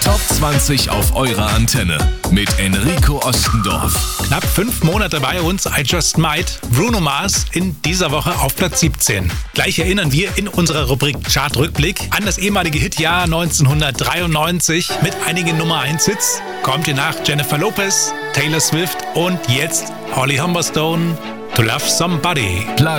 Top 20 auf eurer Antenne mit Enrico Ostendorf. Knapp 5 Monate bei uns, I Just Might. Bruno Mars in dieser Woche auf Platz 17. Gleich erinnern wir in unserer Rubrik Chartrückblick an das ehemalige Hitjahr 1993 mit einigen Nummer 1 Hits. Kommt ihr nach Jennifer Lopez, Taylor Swift und jetzt Holly Humberstone, To Love Somebody.